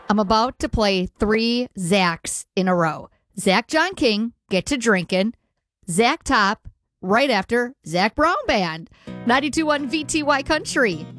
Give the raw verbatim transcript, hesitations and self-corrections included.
I'm about to play three Zachs in a row. Zach John King, Get to Drinking. Zach Top, right after Zach Brown Band. ninety-two point one V T Y Country.